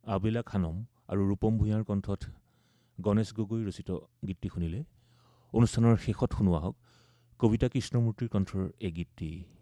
আবেলা খানম আৰু ৰূপম ভূঞাৰ কণ্ঠত গণেশ গগৈ ৰচিত গীতটি শুনিলে। অনুষ্ঠানৰ শেষত শুনোৱা হওক কবিতা কৃষ্ণমূৰ্তিৰ কণ্ঠৰ এই গীতটি।